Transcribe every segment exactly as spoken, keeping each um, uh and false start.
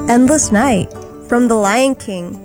Endless Night from The Lion King.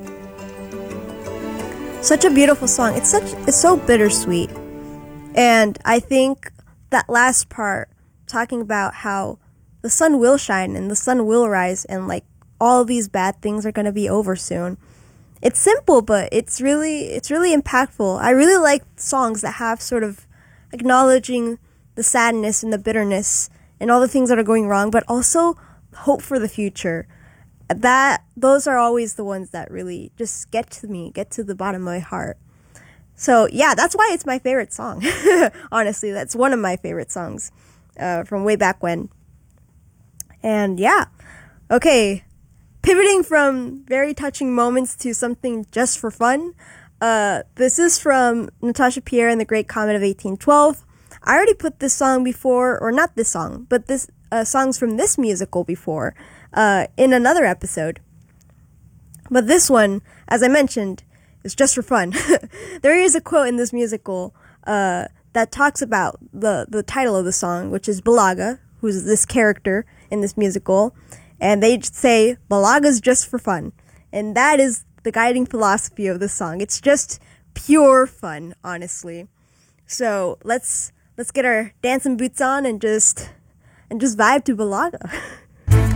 Such a beautiful song. It's such it's so bittersweet. And I think that last part talking about how the sun will shine and the sun will rise and like all of these bad things are going to be over soon. It's simple, but it's really it's really impactful. I really like songs that have sort of acknowledging the sadness and the bitterness and all the things that are going wrong, but also hope for the future. That those are always the ones that really just get to me, get to the bottom of my heart. So yeah, that's why it's my favorite song. Honestly, that's one of my favorite songs uh, from way back when. And yeah, okay, pivoting from very touching moments to something just for fun. Uh, this is from Natasha Pierre and the Great Comet of eighteen twelve. I already put this song before, or not this song, but this uh, songs from this musical before. Uh, in another episode. But this one, as I mentioned, is just for fun. There is a quote in this musical uh, that talks about the, the title of the song, which is Balaga, who's this character in this musical, and they say, Balaga's just for fun. And that is the guiding philosophy of the song. It's just pure fun, honestly. So let's let's get our dancing boots on and just and just vibe to Balaga.